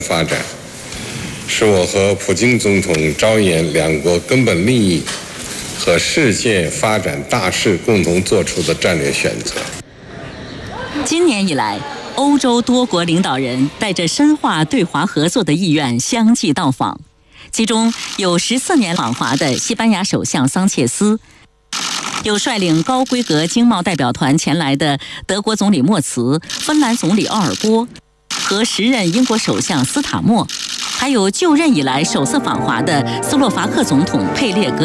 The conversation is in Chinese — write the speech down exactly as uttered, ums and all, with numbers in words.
发展，是我和普京总统着眼两国根本利益和世界发展大势共同做出的战略选择。 今年以来，欧洲多国领导人带着深化对华合作的意愿相继到访，其中有十四年访华的西班牙首相桑切斯，有率领高规格经贸代表团前来的德国总理默茨、芬兰总理奥尔波和时任英国首相斯塔默，还有就任以来首次访华的斯洛伐克总统佩列格。